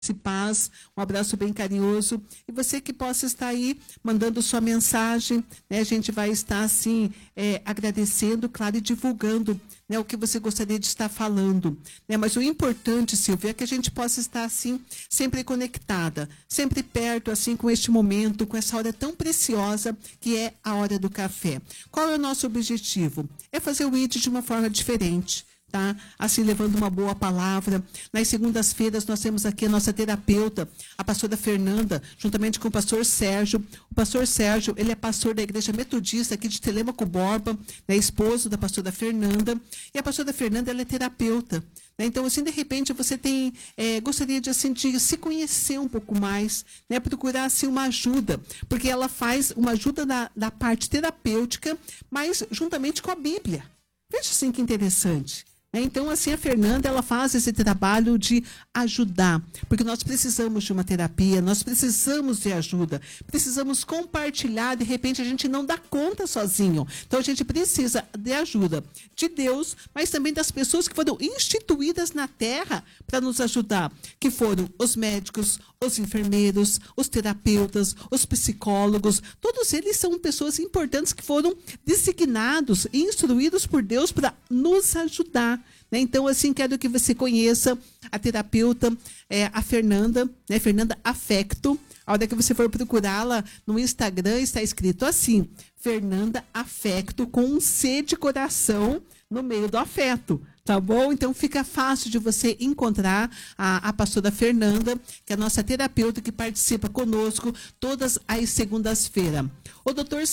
Paz, um abraço bem carinhoso, e você que possa estar aí mandando sua mensagem, né? A gente vai estar assim agradecendo, claro, e divulgando, né, o que você gostaria de estar falando, né? Mas o importante, Silvia, é que a gente possa estar assim sempre conectada, sempre perto assim com este momento, com essa hora tão preciosa que é a hora do café. Qual é o nosso objetivo? É fazer o ID de uma forma diferente. Tá? Assim, levando uma boa palavra. Nas segundas-feiras, nós temos aqui a nossa terapeuta, a pastora Fernanda, juntamente com o pastor Sérgio. O pastor Sérgio, ele é pastor da Igreja Metodista aqui de Telêmaco Borba, né, esposo da pastora Fernanda. E a pastora Fernanda, ela é terapeuta. Né? Então, assim, de repente, você tem, gostaria de, assim, de se conhecer um pouco mais, né? Procurar, assim, uma ajuda, porque ela faz uma ajuda da parte terapêutica, mas juntamente com a Bíblia. Veja, assim, que interessante. Então, assim, a Fernanda, ela faz esse trabalho de ajudar, porque nós precisamos de uma terapia, nós precisamos de ajuda, precisamos compartilhar, de repente a gente não dá conta sozinho. Então, a gente precisa de ajuda de Deus, mas também das pessoas que foram instituídas na terra para nos ajudar, que foram os médicos, os enfermeiros, os terapeutas, os psicólogos, todos eles são pessoas importantes que foram designados e instruídos por Deus para nos ajudar. Então, assim, quero que você conheça a terapeuta, a Fernanda, né? Fernanda Afecto. A hora que você for procurá-la no Instagram, está escrito assim, Fernanda Afecto, com um C de coração no meio do afeto. Tá bom? Então, fica fácil de você encontrar a pastora Fernanda, que é a nossa terapeuta que participa conosco todas as segundas-feiras. O doutor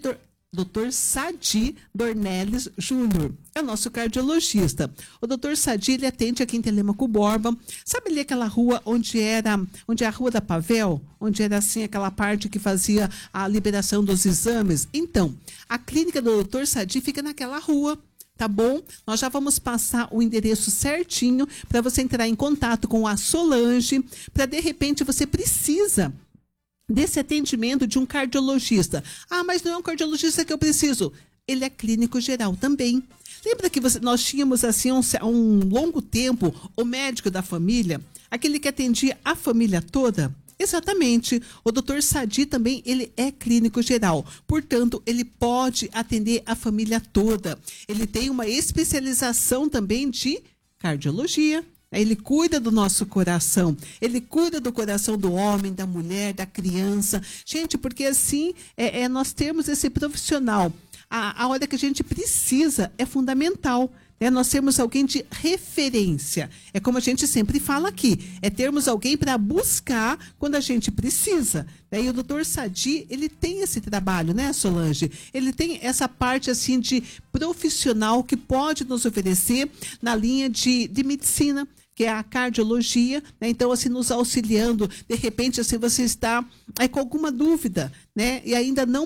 Sadi Dornelles Júnior é o nosso cardiologista. O doutor Sadi, ele atende aqui em Telêmaco Borba. Sabe ali aquela rua onde é a Rua da Pavel? Onde era assim aquela parte que fazia a liberação dos exames? Então, a clínica do doutor Sadi fica naquela rua. Tá bom? Nós já vamos passar o endereço certinho para você entrar em contato com a Solange, para de repente você precisa desse atendimento de um cardiologista. Ah, mas não é um cardiologista que eu preciso. Ele é clínico geral também. Lembra que nós tínhamos assim um longo tempo o médico da família, aquele que atendia a família toda? Exatamente. O doutor Sadi também, ele é clínico geral. Portanto, ele pode atender a família toda. Ele tem uma especialização também de cardiologia. Ele cuida do nosso coração, ele cuida do coração do homem, da mulher, da criança. Gente, porque assim, nós temos esse profissional. A hora que a gente precisa é fundamental. Nós temos alguém de referência. É como a gente sempre fala aqui, é termos alguém para buscar quando a gente precisa. E o doutor Sadi, ele tem esse trabalho, né, Solange? Ele tem essa parte assim de profissional que pode nos oferecer na linha de medicina, que é a cardiologia, né? Então, assim, nos auxiliando, de repente, assim, você está com alguma dúvida, né? E ainda não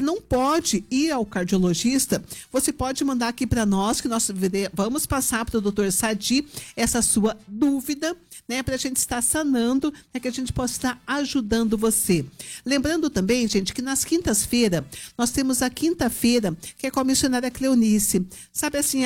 pode ir ao cardiologista, você pode mandar aqui para nós, que nós vamos passar para o doutor Sadi essa sua dúvida, né? Para a gente estar sanando, né? Que a gente possa estar ajudando você. Lembrando também, gente, que nas quintas-feiras, nós temos a quinta-feira, que é com a missionária Cleonice. Sabe assim,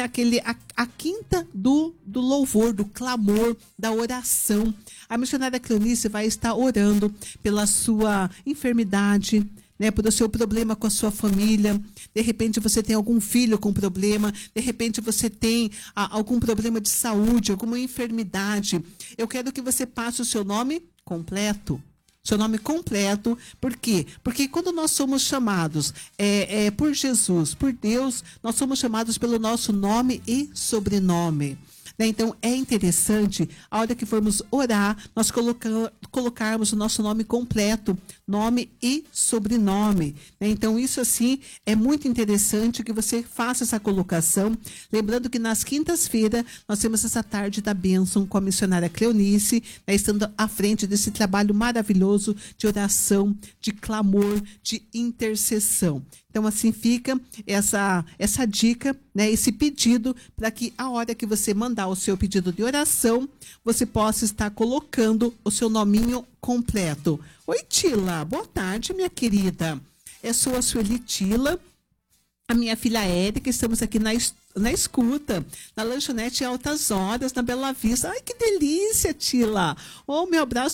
a quinta do louvor, do clamor, da oração. A missionária Cleonice vai estar orando pela sua enfermidade, né, pelo seu problema com a sua família. De repente você tem algum filho com problema, de repente você tem algum problema de saúde, alguma enfermidade. Eu quero que você passe o seu nome completo. Seu nome completo, por quê? Porque quando nós somos chamados por Jesus, por Deus, nós somos chamados pelo nosso nome e sobrenome. Então, é interessante, a hora que formos orar, nós colocarmos o nosso nome completo, nome e sobrenome. Então, isso assim, é muito interessante que você faça essa colocação. Lembrando que nas quintas-feiras, nós temos essa tarde da bênção com a missionária Cleonice, né, estando à frente desse trabalho maravilhoso de oração, de clamor, de intercessão. Então, assim fica essa dica, né, esse pedido, para que a hora que você mandar o seu pedido de oração, você possa estar colocando o seu nominho completo. Oi, Tila. Boa tarde, minha querida. Sou a Sueli Tila. a minha filha Érica, estamos aqui na escuta, na lanchonete Altas Horas, na Bela Vista. Ai, que delícia, Tila! Oh, meu abraço